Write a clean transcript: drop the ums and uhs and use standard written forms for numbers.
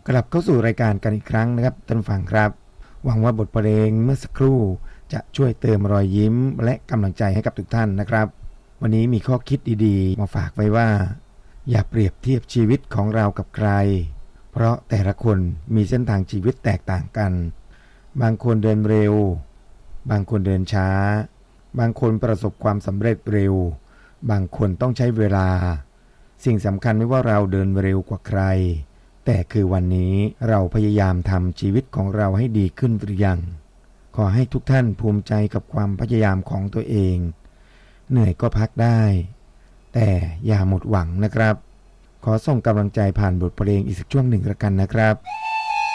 กลับเข้าสู่รายการกันอีกครั้งนะครับท่านผู้ฟังครับหวังว่าบทเพลงเมื่อสักครู่จะช่วยเติมรอยยิ้มและกำลังใจให้กับทุกท่านนะครับวันนี้มีข้อคิดดีๆมาฝากไว้ว่าอย่าเปรียบเทียบชีวิตของเรากับใครเพราะแต่ละคนมีเส้นทางชีวิตแตกต่างกันบางคนเดินเร็วบางคนเดินช้าบางคนประสบความสำเร็จเร็วบางคนต้องใช้เวลาสิ่งสำคัญไม่ว่าเราเดินเร็วกว่าใครแต่คือวันนี้เราพยายามทำชีวิตของเราให้ดีขึ้นหรือยังขอให้ทุกท่านภูมิใจกับความพยายามของตัวเองเหนื่อยก็พักได้แต่อย่าหมดหวังนะครับขอส่งกำลังใจผ่านบทเพลงอีกสักช่วงหนึ่งละกันนะครับ